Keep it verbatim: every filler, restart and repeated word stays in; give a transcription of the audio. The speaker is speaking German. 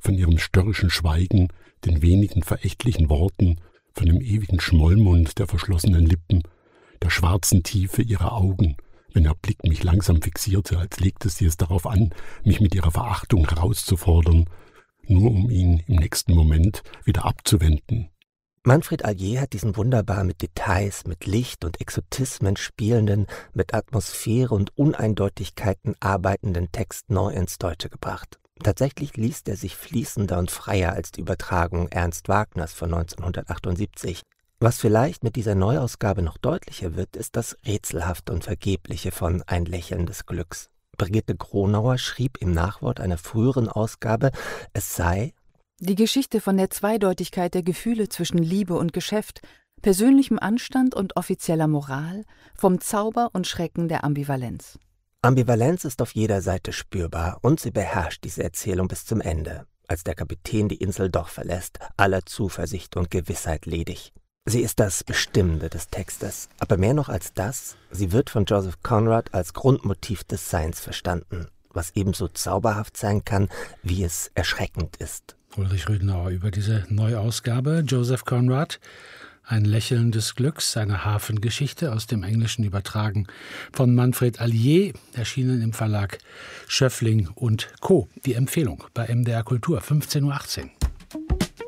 von ihrem störrischen Schweigen, den wenigen verächtlichen Worten, von dem ewigen Schmollmund der verschlossenen Lippen, der schwarzen Tiefe ihrer Augen, wenn ihr Blick mich langsam fixierte, als legte sie es darauf an, mich mit ihrer Verachtung herauszufordern, nur um ihn im nächsten Moment wieder abzuwenden. Manfred Allier hat diesen wunderbar mit Details, mit Licht und Exotismen spielenden, mit Atmosphäre und Uneindeutigkeiten arbeitenden Text neu ins Deutsche gebracht. Tatsächlich liest er sich fließender und freier als die Übertragung Ernst Wagners von neunzehnhundertachtundsiebzig. Was vielleicht mit dieser Neuausgabe noch deutlicher wird, ist das Rätselhafte und Vergebliche von Ein Lächeln des Glücks. Brigitte Gronauer schrieb im Nachwort einer früheren Ausgabe, es sei die Geschichte von der Zweideutigkeit der Gefühle zwischen Liebe und Geschäft, persönlichem Anstand und offizieller Moral, vom Zauber und Schrecken der Ambivalenz. Ambivalenz ist auf jeder Seite spürbar und sie beherrscht diese Erzählung bis zum Ende, als der Kapitän die Insel doch verlässt, aller Zuversicht und Gewissheit ledig. Sie ist das Bestimmende des Textes, aber mehr noch als das, sie wird von Joseph Conrad als Grundmotiv des Seins verstanden, was ebenso zauberhaft sein kann, wie es erschreckend ist. Ulrich Rüdenauer über diese Neuausgabe. Joseph Conrad, Ein Lächeln des Glücks, eine Hafengeschichte aus dem Englischen übertragen von Manfred Allier, erschienen im Verlag Schöffling und Co. Die Empfehlung bei M D R Kultur, fünfzehn Uhr achtzehn.